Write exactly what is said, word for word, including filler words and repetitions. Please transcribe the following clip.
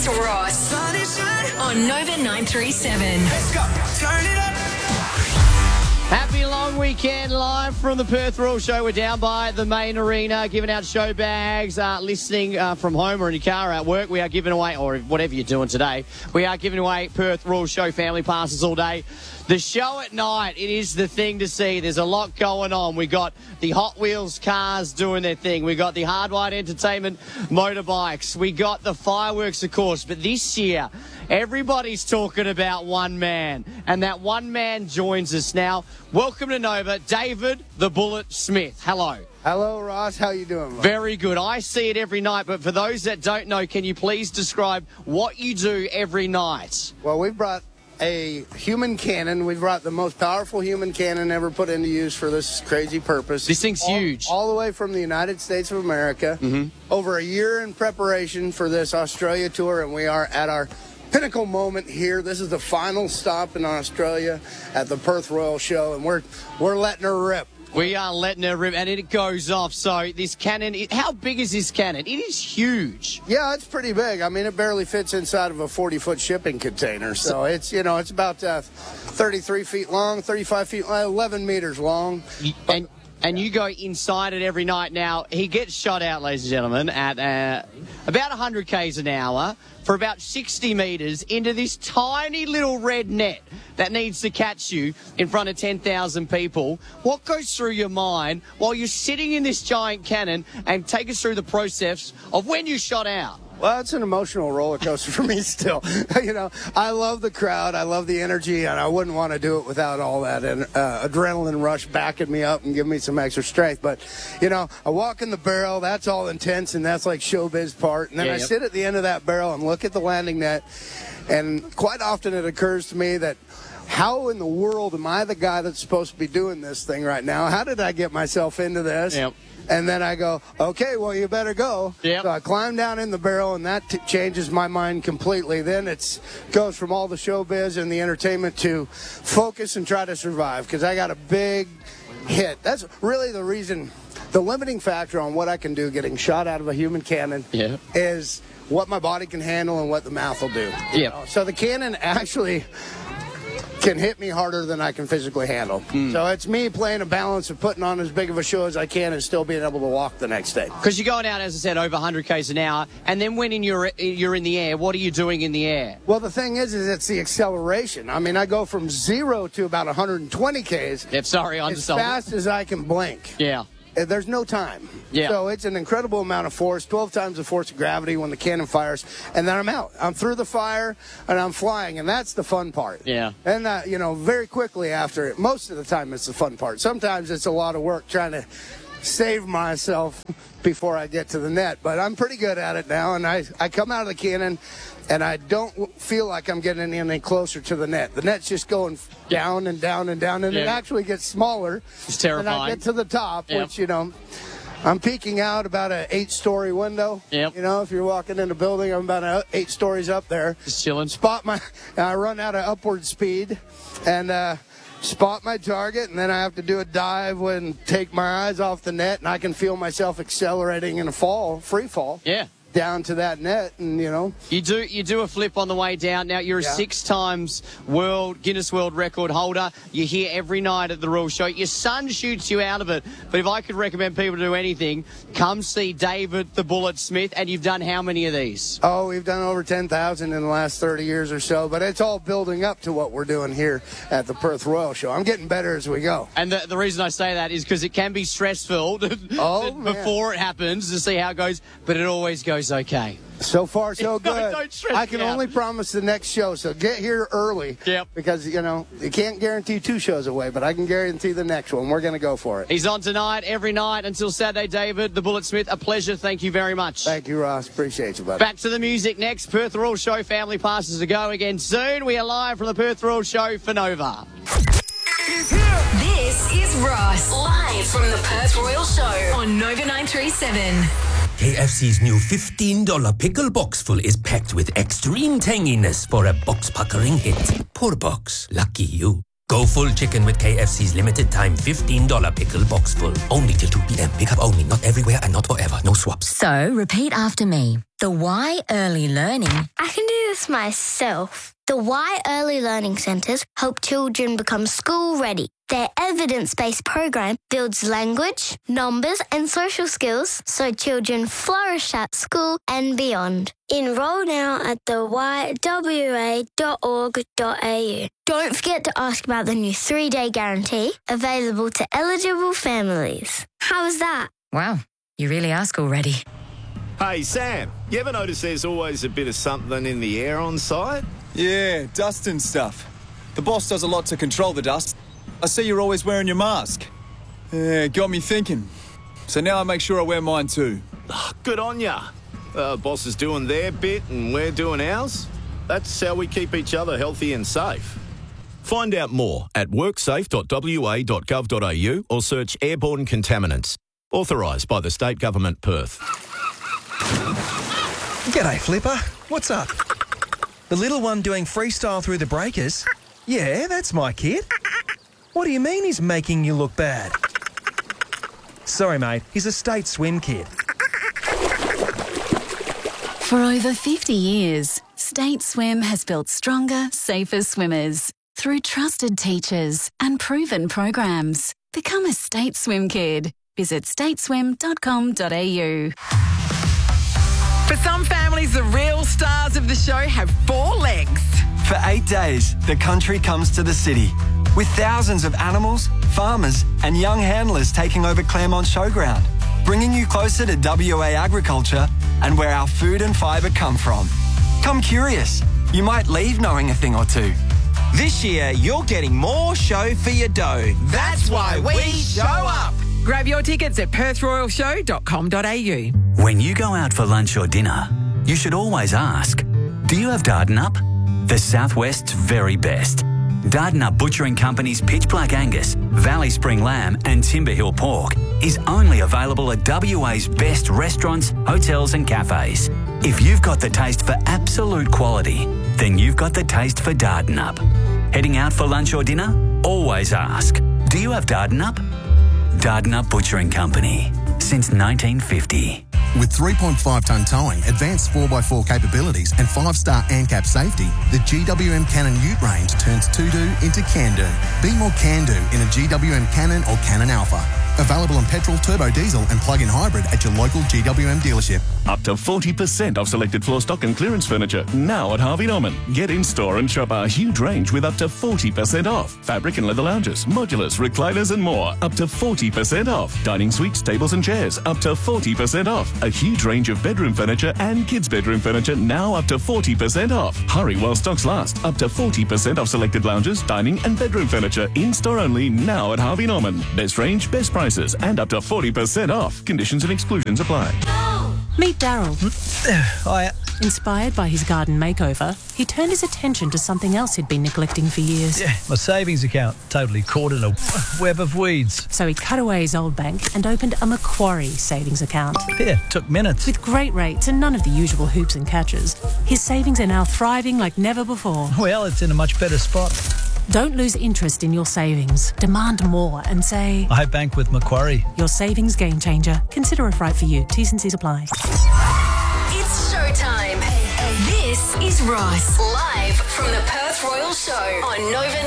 Ross on Nova nine three seven. Let's go. Turn it up. Happy long weekend live from the Perth Royal Show. We're down by the main arena, giving out show bags, uh, listening uh, from home or in your car or at work. We are giving away, or whatever you're doing today, we are giving away Perth Royal Show family passes all day. The show at night, it is the thing to see. There's a lot going on. We got the Hot Wheels cars doing their thing. We got the Hardwired Entertainment motorbikes. We got the fireworks, of course. But this year, everybody's talking about one man. And that one man joins us now. Welcome to Nova, David the Bullet Smith. Hello. Hello, Ross. How you doing, bud? Very good. I see it every night. But for those that don't know, can you please describe what you do every night? Well, we've brought a human cannon. We've brought the most powerful human cannon ever put into use for this crazy purpose. This thing's all, huge. All the way from the United States of America. Mm-hmm. Over a year in preparation for this Australia tour, and we are at our pinnacle moment here. This is the final stop in Australia at the Perth Royal Show, and we're we're letting her rip. We are letting her rip, and it goes off. So this cannon, it, how big is this cannon? It is huge. Yeah, it's pretty big. I mean, it barely fits inside of a forty-foot shipping container. So it's, you know, it's about uh, thirty-three feet long, thirty-five feet, uh, eleven meters long. And and you go inside it every night. Now, he gets shot out, ladies and gentlemen, at uh, about one hundred kays an hour for about sixty metres into this tiny little red net that needs to catch you in front of ten thousand people. What goes through your mind while you're sitting in this giant cannon? And take us through the process of when you shot out. Well, it's an emotional roller coaster for me still. You know, I love the crowd. I love the energy, and I wouldn't want to do it without all that uh, adrenaline rush backing me up and giving me some extra strength. But, you know, I walk in the barrel. That's all intense, and that's like showbiz part. And then yeah, I yep. sit at the end of that barrel and look at the landing net. And quite often it occurs to me that how in the world am I the guy that's supposed to be doing this thing right now? How did I get myself into this? Yep. And then I go, okay, well, you better go. Yep. So I climb down in the barrel, and that t- changes my mind completely. Then it goes from all the showbiz and the entertainment to focus and try to survive, because I got a big hit. That's really the reason, the limiting factor on what I can do getting shot out of a human cannon yeah. is what my body can handle and what the mouth will do. Yeah. So the cannon actually can hit me harder than I can physically handle. Mm. So it's me playing a balance of putting on as big of a show as I can and still being able to walk the next day. Because you're going out, as I said, over one hundred kays an hour, and then when in you're, you're in the air, what are you doing in the air? Well, the thing is, is it's the acceleration. I mean, I go from zero to about one hundred twenty kays. Yep, sorry, I'm as just fast as I can blink. Yeah. There's no time. Yeah. So it's an incredible amount of force, twelve times the force of gravity when the cannon fires, and then I'm out. I'm through the fire, and I'm flying, and that's the fun part. Yeah. And, uh, you know, very quickly after it, most of the time it's the fun part. Sometimes it's a lot of work trying to save myself before I get to the net, but I'm pretty good at it now, and I, I come out of the cannon, and I don't feel like I'm getting any closer to the net. The net's just going down and down and down, and yeah. it actually gets smaller. It's terrifying. And I get to the top, yep. which, you know, I'm peeking out about an eight-story window. Yep. You know, if you're walking in a building, I'm about eight stories up there. Just chilling. Spot my, I run out of upward speed, and uh, spot my target, and then I have to do a dive and take my eyes off the net, and I can feel myself accelerating in a fall, free fall. Yeah. Down to that net, and you know you do you do a flip on the way down. Now you're a yeah. six times world Guinness World Record holder. You're here every night at the Royal Show. Your son shoots you out of it, but if I could recommend people to do anything, come see David the Bullet Smith. And you've done how many of these? Oh, we've done over ten thousand in the last thirty years or so, but it's all building up to what we're doing here at the Perth Royal Show. I'm getting better as we go. And the, the reason I say that is because it can be stressful oh, before it happens to see how it goes, but it always goes okay. So far, so good. Don't stress I can me out. only promise the next show, so get here early. Yep. Because, you know, you can't guarantee two shows away, but I can guarantee the next one. We're going to go for it. He's on tonight, every night until Saturday. David, the Bullet Smith, a pleasure. Thank you very much. Thank you, Ross. Appreciate you, buddy. Back to the music next. Perth Royal Show family passes to go again soon. We are live from the Perth Royal Show for Nova. This is Ross, live from the Perth Royal Show on Nova nine three seven. K F C's new fifteen dollar pickle box full is packed with extreme tanginess for a box-puckering hit. Poor box. Lucky you. Go full chicken with K F C's limited time fifteen dollar pickle box full. Only till two p.m. Pick up only. Not everywhere and not forever. No swaps. So, repeat after me. The Y Early Learning. I can do this myself. The Y Early Learning Centres help children become school ready. Their evidence-based program builds language, numbers and social skills so children flourish at school and beyond. Enrol now at the y w a dot org dot a u. Don't forget to ask about the new three-day guarantee available to eligible families. How was that? Wow, you really ask already. Hey, Sam, you ever notice there's always a bit of something in the air on site? Yeah, dust and stuff. The boss does a lot to control the dust. I see you're always wearing your mask. Yeah, got me thinking. So now I make sure I wear mine too. Oh, good on ya. Uh, boss is doing their bit and we're doing ours. That's how we keep each other healthy and safe. Find out more at worksafe dot w a dot gov dot a u or search airborne contaminants. Authorised by the State Government, Perth. G'day, Flipper. What's up? The little one doing freestyle through the breakers? Yeah, that's my kid. What do you mean he's making you look bad? Sorry, mate. He's a state swim kid. For over fifty years, State Swim has built stronger, safer swimmers through trusted teachers and proven programs. Become a State Swim kid. Visit state swim dot com dot a u. For some families, the real stars of the show have four legs. For eight days, the country comes to the city, with thousands of animals, farmers and young handlers taking over Claremont Showground, bringing you closer to W A agriculture and where our food and fibre come from. Come curious. You might leave knowing a thing or two. This year, you're getting more show for your dough. That's why we show up. Grab your tickets at perth royal show dot com dot a u. When you go out for lunch or dinner, you should always ask, do you have Dardanup? The Southwest's very best. Dardanup Butchering Company's Pitch Black Angus, Valley Spring Lamb and Timber Hill Pork is only available at W A's best restaurants, hotels and cafes. If you've got the taste for absolute quality, then you've got the taste for Dardanup. Heading out for lunch or dinner? Always ask, do you have Dardanup? Dardanup Butchering Company, since nineteen fifty. With three point five tonne towing, advanced four by four capabilities and five star ANCAP safety, the G W M Cannon Ute range turns to-do into can-do. Be more can-do in a G W M Cannon or Cannon Alpha. Available in petrol, turbo diesel and plug-in hybrid at your local G W M dealership. Up to forty percent off selected floor stock and clearance furniture, now at Harvey Norman. Get in-store and shop our huge range with up to forty percent off. Fabric and leather lounges, modulars, recliners and more, up to forty percent off. Dining suites, tables and chairs, up to forty percent off. A huge range of bedroom furniture and kids' bedroom furniture, now up to forty percent off. Hurry while stocks last. Up to forty percent off selected lounges, dining and bedroom furniture, in-store only, now at Harvey Norman. Best range, best prices, and up to forty percent off. Conditions and exclusions apply. Meet Daryl. Hi. Inspired by his garden makeover, he turned his attention to something else he'd been neglecting for years. Yeah, my savings account, totally caught in a web of weeds. So he cut away his old bank and opened a Macquarie savings account. Yeah, took minutes. With great rates and none of the usual hoops and catches, his savings are now thriving like never before. Well, it's in a much better spot. Don't lose interest in your savings. Demand more and say, I bank with Macquarie. Your savings game changer. Consider if right for you. T's and C's apply. It's showtime. This is Ross, live from the Perth Royal Show on Nova